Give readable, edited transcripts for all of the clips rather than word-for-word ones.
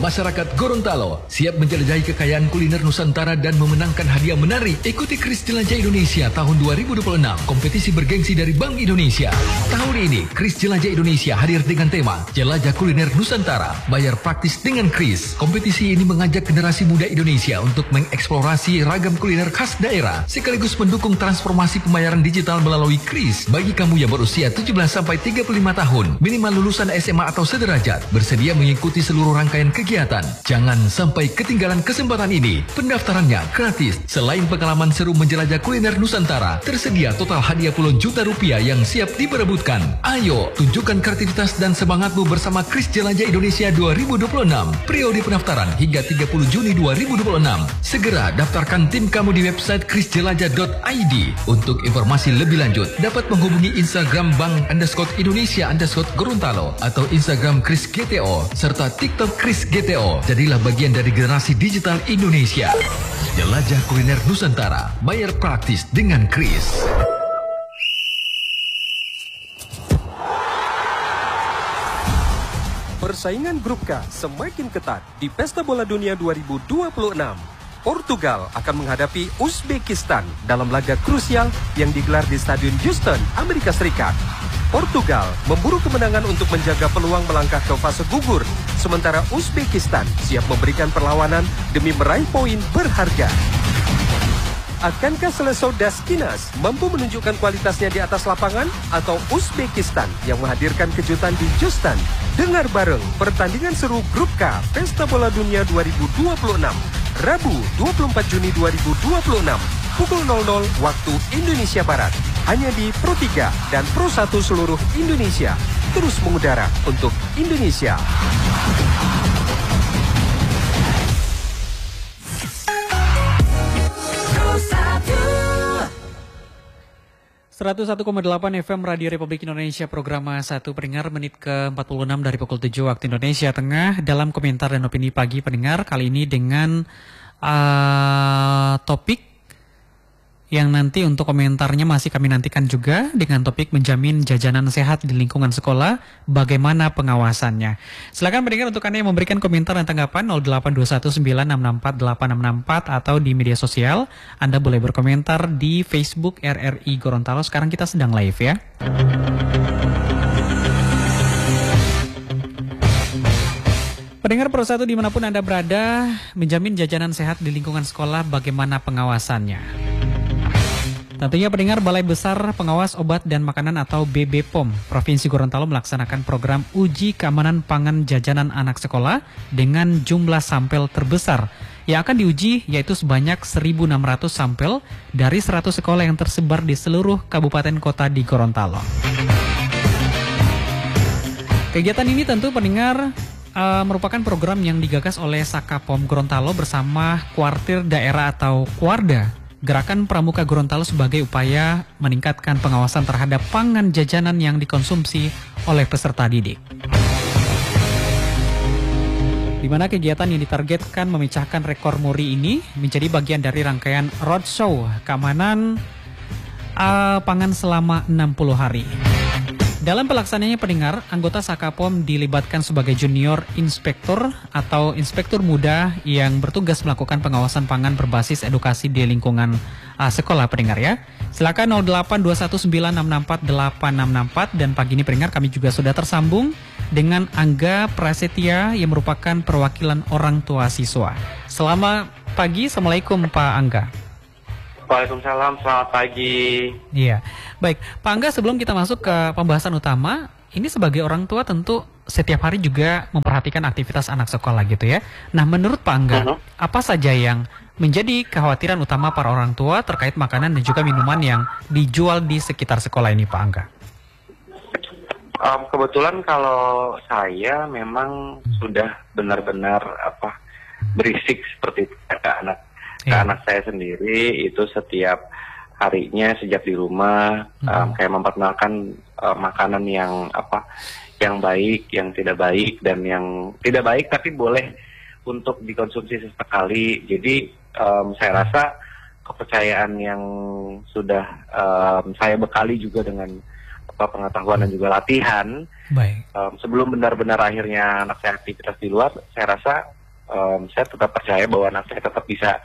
masyarakat Gorontalo siap menjelajahi kekayaan kuliner Nusantara dan memenangkan hadiah menarik. Ikuti Kris Jelajah Indonesia tahun 2026, kompetisi bergengsi dari Bank Indonesia. Tahun ini, Kris Jelajah Indonesia hadir dengan tema Jelajah Kuliner Nusantara, bayar praktis dengan Kris. Kompetisi ini mengajak generasi muda Indonesia untuk mengeksplorasi ragam kuliner khas daerah, sekaligus mendukung transformasi pembayaran digital melalui Kris. Bagi kamu yang berusia 17-35 tahun, minimal lulusan SMA atau sederajat, bersedia mengikuti seluruh rangkaian kegiatan. Jangan sampai ketinggalan kesempatan ini. Pendaftarannya gratis. Selain pengalaman seru menjelajah kuliner Nusantara, tersedia total hadiah puluhan juta rupiah yang siap diperebutkan. Ayo, tunjukkan kreativitas dan semangatmu bersama Kris Jelajah Indonesia 2026. Periode pendaftaran hingga 30 Juni 2026. Segera daftarkan tim kamu di website krisjelajah.id. Untuk informasi lebih lanjut, dapat menghubungi Instagram Bank_Indonesia_Gorontalo atau Instagram Kris GTO serta TikTok Kris GTO. Jadilah bagian dari generasi digital Indonesia. Jelajah kuliner Nusantara, bayar praktis dengan Kris. Persaingan Grup K semakin ketat di Pesta Bola Dunia 2026. Portugal akan menghadapi Uzbekistan dalam laga krusial yang digelar di Stadion Houston, Amerika Serikat. Portugal memburu kemenangan untuk menjaga peluang melangkah ke fase gugur, sementara Uzbekistan siap memberikan perlawanan demi meraih poin berharga. Akankah Seleso Daskinas mampu menunjukkan kualitasnya di atas lapangan atau Uzbekistan yang menghadirkan kejutan di Houston? Dengar bareng pertandingan seru Grup K Pesta Bola Dunia 2026, Rabu 24 Juni 2026, pukul 00 waktu Indonesia Barat. Hanya di Pro 3 dan Pro 1 seluruh Indonesia. Terus mengudara untuk Indonesia. Pro 101,8 FM Radio Republik Indonesia, program 1 pendengar menit ke-46 dari pukul 7 waktu Indonesia Tengah. Dalam komentar dan opini pagi pendengar kali ini dengan topik yang nanti untuk komentarnya masih kami nantikan juga dengan topik menjamin jajanan sehat di lingkungan sekolah, bagaimana pengawasannya. Silakan pendengar untuk Anda yang memberikan komentar dan tanggapan 08196648664 atau di media sosial. Anda boleh berkomentar di Facebook RRI Gorontalo. Sekarang kita sedang live ya. Pendengar Pro 1 dimanapun Anda berada, menjamin jajanan sehat di lingkungan sekolah, bagaimana pengawasannya? Tentunya pendengar, Balai Besar Pengawas Obat dan Makanan atau BBPOM Provinsi Gorontalo melaksanakan program uji keamanan pangan jajanan anak sekolah dengan jumlah sampel terbesar. Yang akan diuji yaitu sebanyak 1.600 sampel dari 100 sekolah yang tersebar di seluruh kabupaten kota di Gorontalo. Kegiatan ini tentu pendengar merupakan program yang digagas oleh Sakapom Gorontalo bersama Kuartir Daerah atau Kuarda, Gerakan Pramuka Gorontalo, sebagai upaya meningkatkan pengawasan terhadap pangan jajanan yang dikonsumsi oleh peserta didik. Di mana kegiatan yang ditargetkan memecahkan rekor muri ini menjadi bagian dari rangkaian roadshow keamanan pangan selama 60 hari. Dalam pelaksanaannya pendengar, anggota Sakapom dilibatkan sebagai junior inspektur atau inspektur muda yang bertugas melakukan pengawasan pangan berbasis edukasi di lingkungan sekolah pendengar ya. Silakan 08219648664 dan pagi ini pendengar kami juga sudah tersambung dengan Angga Prasetya yang merupakan perwakilan orang tua siswa. Selamat pagi, Assalamualaikum Pak Angga. Waalaikumsalam, selamat pagi. Iya, baik Pak Angga, sebelum kita masuk ke pembahasan utama, ini sebagai orang tua tentu setiap hari juga memperhatikan aktivitas anak sekolah gitu ya. Nah, menurut Pak Angga, apa saja yang menjadi kekhawatiran utama para orang tua terkait makanan dan juga minuman yang dijual di sekitar sekolah ini Pak Angga? Kebetulan kalau saya memang sudah benar-benar berisik seperti itu ke anak. Anak saya sendiri itu setiap harinya sejak di rumah kayak memperkenalkan makanan yang yang baik, yang tidak baik, dan yang tidak baik tapi boleh untuk dikonsumsi sesekali. Jadi saya rasa kepercayaan yang sudah saya bekali juga dengan pengetahuan dan juga latihan. Baik. Sebelum benar-benar akhirnya anak saya aktivitas di luar, saya rasa saya tetap percaya bahwa anak saya tetap bisa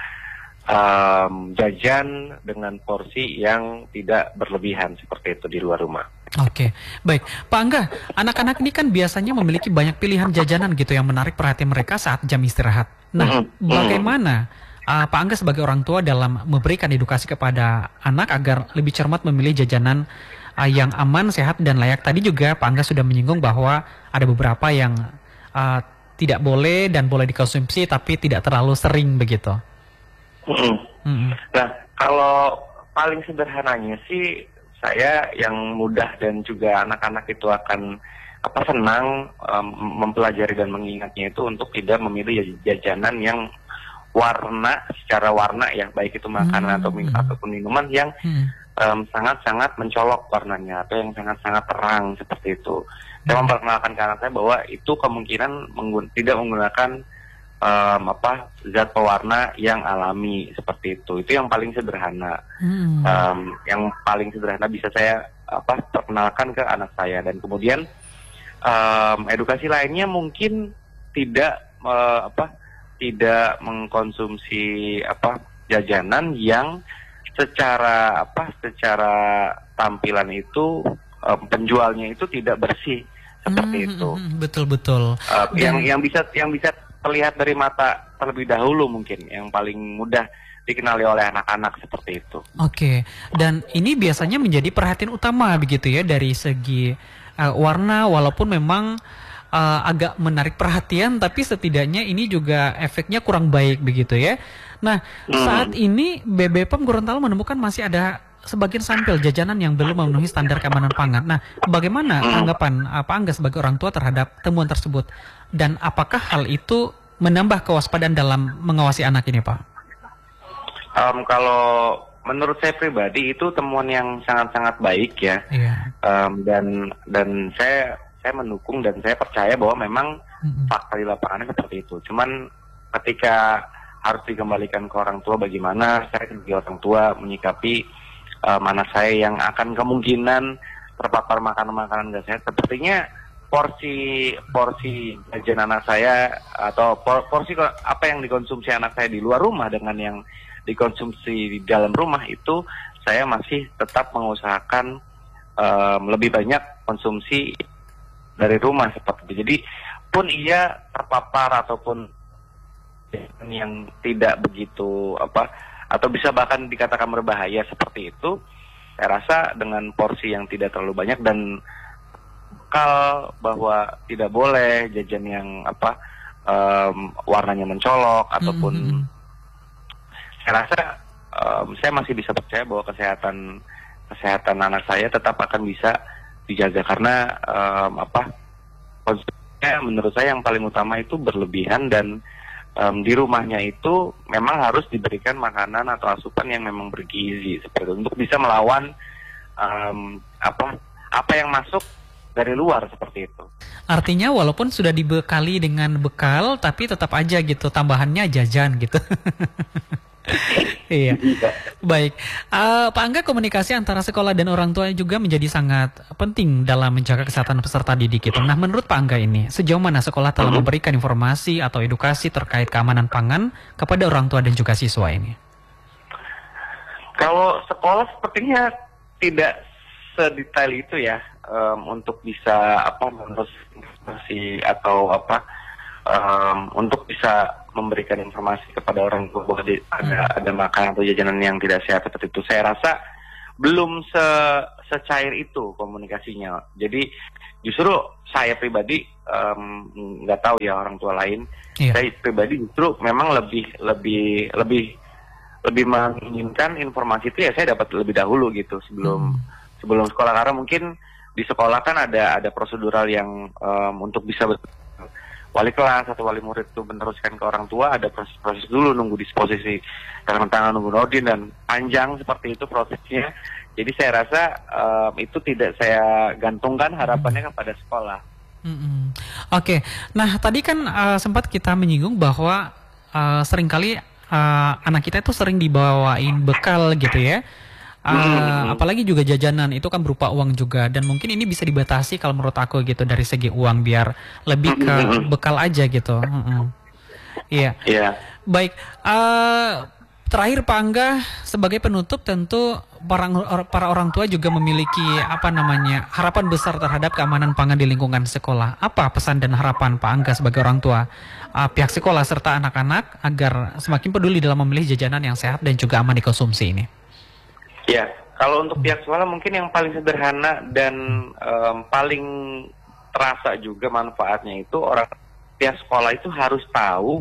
jajan dengan porsi yang tidak berlebihan seperti itu di luar rumah. Oke, baik. Pak Angga, anak-anak ini kan biasanya memiliki banyak pilihan jajanan gitu yang menarik perhatian mereka saat jam istirahat. Nah, bagaimana Pak Angga sebagai orang tua dalam memberikan edukasi kepada anak agar lebih cermat memilih jajanan yang aman, sehat, dan layak? Tadi juga Pak Angga sudah menyinggung bahwa ada beberapa yang tidak boleh dan boleh dikonsumsi tapi tidak terlalu sering begitu. Nah, kalau paling sederhananya sih, saya yang mudah dan juga anak-anak itu akan senang mempelajari dan mengingatnya itu untuk tidak memilih jajanan yang secara warna ya, baik itu makanan ataupun minuman yang sangat-sangat mencolok warnanya atau yang sangat-sangat terang seperti itu. Saya memperkenalkan ke anak saya bahwa itu kemungkinan tidak menggunakan zat pewarna yang alami seperti itu. Itu yang paling sederhana. Yang paling sederhana bisa saya perkenalkan ke anak saya. Dan kemudian edukasi lainnya mungkin tidak tidak mengkonsumsi jajanan yang secara tampilan itu penjualnya itu tidak bersih seperti itu. Betul. Yang bisa terlihat dari mata terlebih dahulu, mungkin yang paling mudah dikenali oleh anak-anak seperti itu. Oke, dan ini biasanya menjadi perhatian utama begitu ya dari segi warna, walaupun memang agak menarik perhatian, tapi setidaknya ini juga efeknya kurang baik begitu ya. Nah, saat ini BPOM Gorontalo menemukan masih ada sebagian sampel jajanan yang belum memenuhi standar keamanan pangan. Nah, bagaimana tanggapan Pak Angga sebagai orang tua terhadap temuan tersebut? Dan apakah hal itu menambah kewaspadaan dalam mengawasi anak ini, Pak? Kalau menurut saya pribadi itu temuan yang sangat-sangat baik ya. Dan saya mendukung dan saya percaya bahwa memang fakta di lapangannya seperti itu. Cuman ketika harus dikembalikan ke orang tua, bagaimana saya sebagai orang tua menyikapi anak saya yang akan kemungkinan terpapar makanan-makanan gak sehat. Sepertinya porsi jajan anak saya atau porsi apa yang dikonsumsi anak saya di luar rumah dengan yang dikonsumsi di dalam rumah itu, saya masih tetap mengusahakan lebih banyak konsumsi dari rumah seperti itu. Jadi pun ia terpapar ataupun yang tidak begitu atau bisa bahkan dikatakan berbahaya seperti itu, saya rasa dengan porsi yang tidak terlalu banyak dan bahwa tidak boleh jajan yang warnanya mencolok ataupun saya rasa saya masih bisa percaya bahwa kesehatan anak saya tetap akan bisa dijaga karena konsumsinya menurut saya yang paling utama itu berlebihan dan di rumahnya itu memang harus diberikan makanan atau asupan yang memang bergizi seperti itu untuk bisa melawan apa yang masuk dari luar seperti itu. Artinya walaupun sudah dibekali dengan bekal, tapi tetap aja gitu tambahannya jajan gitu. Iya. Baik, Pak Angga, komunikasi antara sekolah dan orang tua juga menjadi sangat penting dalam menjaga kesehatan peserta didik itu. Nah, menurut Pak Angga ini, sejauh mana sekolah telah memberikan informasi atau edukasi terkait keamanan pangan kepada orang tua dan juga siswa ini? Kalau sekolah sepertinya tidak sedetail itu ya, untuk bisa menerus informasi atau untuk bisa memberikan informasi kepada orang tua bahwa ada makanan atau jajanan yang tidak sehat seperti itu. Saya rasa belum secair itu komunikasinya. Jadi justru saya pribadi nggak tahu ya orang tua lain. Saya pribadi justru memang lebih menginginkan informasi itu ya saya dapat lebih dahulu gitu sebelum sekolah, karena mungkin di sekolah kan ada prosedural yang untuk bisa wali kelas atau wali murid itu meneruskan ke orang tua, ada proses dulu nunggu disposisi tangan tangan, nunggu nodin dan panjang seperti itu prosesnya. Jadi saya rasa itu tidak saya gantungkan harapannya kepada sekolah. Oke. Nah tadi kan sempat kita menyinggung bahwa seringkali anak kita itu sering dibawain bekal gitu ya. Apalagi juga jajanan itu kan berupa uang juga, dan mungkin ini bisa dibatasi kalau menurut aku gitu dari segi uang biar lebih ke bekal aja gitu. Iya. Baik. Terakhir Pak Angga, sebagai penutup tentu para orang tua juga memiliki harapan besar terhadap keamanan pangan di lingkungan sekolah. Apa pesan dan harapan Pak Angga sebagai orang tua, pihak sekolah serta anak-anak agar semakin peduli dalam memilih jajanan yang sehat dan juga aman dikonsumsi ini? Ya, kalau untuk pihak sekolah mungkin yang paling sederhana dan paling terasa juga manfaatnya itu pihak sekolah itu harus tahu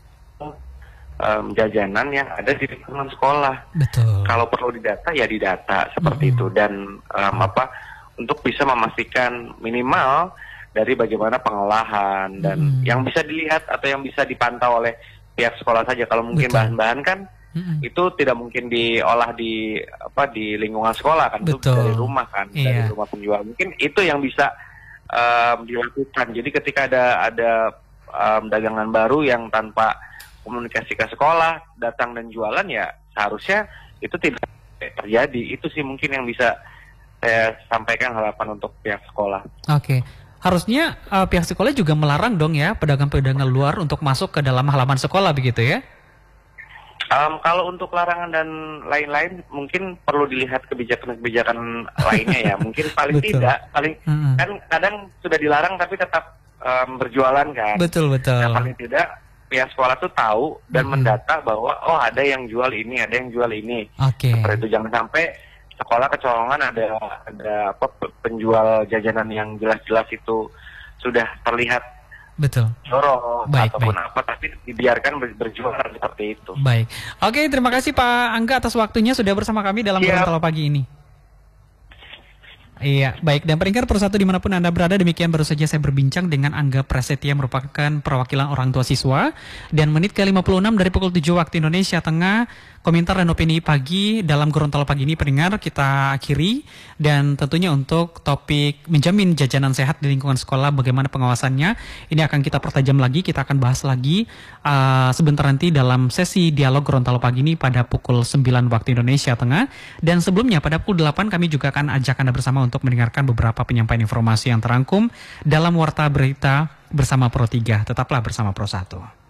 jajanan yang ada di lingkungan sekolah. Betul. Kalau perlu didata ya didata seperti itu, dan untuk bisa memastikan minimal dari bagaimana pengolahan dan yang bisa dilihat atau yang bisa dipantau oleh pihak sekolah saja. Kalau mungkin bahan-bahan kan itu tidak mungkin diolah di lingkungan sekolah kan, itu dari rumah kan, dari rumah penjual. Mungkin itu yang bisa dilakukan. Jadi ketika ada dagangan baru yang tanpa komunikasi ke sekolah, datang dan jualan, ya seharusnya itu tidak terjadi. Itu sih mungkin yang bisa saya sampaikan harapan untuk pihak sekolah. Oke. Harusnya pihak sekolah juga melarang dong ya pedagang-pedagang luar untuk masuk ke dalam halaman sekolah begitu ya? Kalau untuk larangan dan lain-lain mungkin perlu dilihat kebijakan-kebijakan lainnya ya. Mungkin paling tidak, kan kadang sudah dilarang tapi tetap berjualan kan. Betul. Nah, paling tidak pihak sekolah tuh tahu dan mendata bahwa ada yang jual ini, ada yang jual ini. Seperti itu, jangan sampai sekolah kecolongan ada penjual jajanan yang jelas-jelas itu sudah terlihat jorok ataupun apa, tapi dibiarkan berjualan seperti itu. Baik. Oke, terima kasih Pak Angga atas waktunya sudah bersama kami dalam Gorontalo pagi ini. Iya, baik. Dan pendengar persatu dimanapun Anda berada, demikian baru saja saya berbincang dengan Angga Prasetya, merupakan perwakilan orang tua siswa. Dan menit ke-56 dari pukul 7 waktu Indonesia Tengah, komentar dan opini pagi dalam Gorontalo pagi ini pendengar kita akhiri. Dan tentunya untuk topik menjamin jajanan sehat di lingkungan sekolah, bagaimana pengawasannya, ini akan kita pertajam lagi, kita akan bahas lagi sebentar nanti dalam sesi dialog Gorontalo pagi ini pada pukul 9 waktu Indonesia Tengah. Dan sebelumnya pada pukul 8 kami juga akan ajak Anda bersama untuk mendengarkan beberapa penyampaian informasi yang terangkum dalam Warta Berita bersama Pro 3. Tetaplah bersama Pro 1.